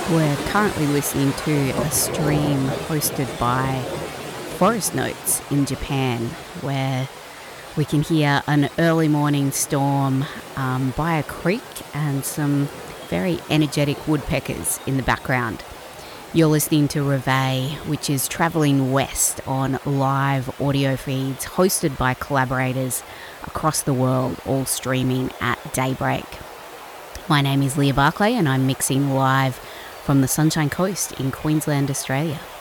We're currently listening to a stream hosted by Forest Notes in Japan, where we can hear an early morning storm by a creek and some very energetic woodpeckers in the background. You're listening to Reveille, which is travelling west on live audio feeds hosted by collaborators across the world, all streaming at daybreak. My name is Leah Barclay and I'm mixing live from the Sunshine Coast in Queensland, Australia.